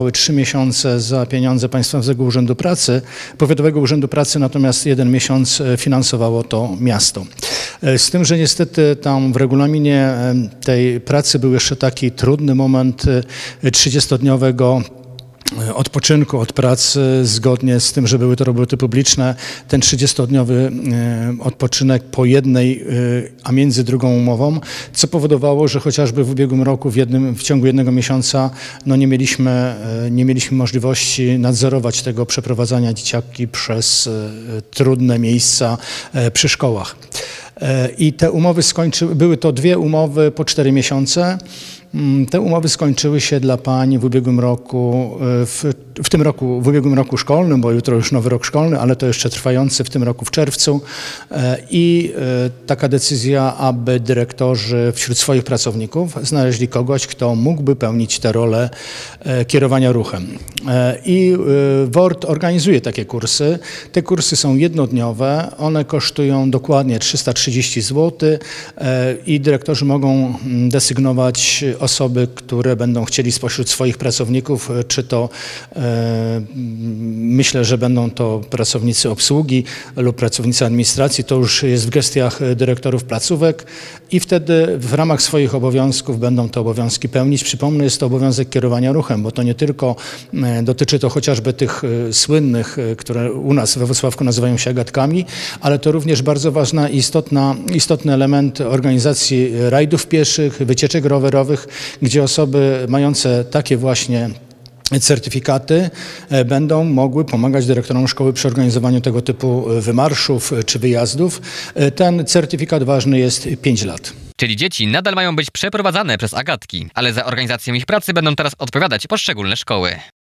Były 3 miesiące za pieniądze Państwowego Urzędu Pracy, Powiatowego Urzędu Pracy, natomiast 1 miesiąc finansowało to miasto. Z tym, że niestety tam w regulaminie tej pracy był jeszcze taki trudny moment 30-dniowego odpoczynku od pracy, zgodnie z tym, że były to roboty publiczne. Ten 30-dniowy odpoczynek po jednej, a między drugą umową, co powodowało, że chociażby w ubiegłym roku w ciągu 1 miesiąca nie mieliśmy możliwości nadzorować tego przeprowadzania dzieciaki przez trudne miejsca przy szkołach. I te umowy były to 2 umowy po 4 miesiące. Te umowy skończyły się dla pań w ubiegłym roku, w ubiegłym roku szkolnym, bo jutro już nowy rok szkolny, ale to jeszcze trwający w tym roku w czerwcu. I taka decyzja, aby dyrektorzy wśród swoich pracowników znaleźli kogoś, kto mógłby pełnić tę rolę kierowania ruchem. I WORD organizuje takie kursy. Te kursy są jednodniowe, one kosztują dokładnie 330 zł i dyrektorzy mogą desygnować osoby, które będą chcieli spośród swoich pracowników, czy to myślę, że będą to pracownicy obsługi lub pracownicy administracji, to już jest w gestiach dyrektorów placówek i wtedy w ramach swoich obowiązków będą te obowiązki pełnić. Przypomnę, jest to obowiązek kierowania ruchem, bo to nie tylko dotyczy to chociażby tych słynnych, które u nas we Włocławku nazywają się agatkami, ale to również bardzo ważny i istotny element organizacji rajdów pieszych, wycieczek rowerowych, gdzie osoby mające takie właśnie certyfikaty będą mogły pomagać dyrektorom szkoły przy organizowaniu tego typu wymarszów czy wyjazdów. Ten certyfikat ważny jest 5 lat. Czyli dzieci nadal mają być przeprowadzane przez agatki, ale za organizację ich pracy będą teraz odpowiadać poszczególne szkoły.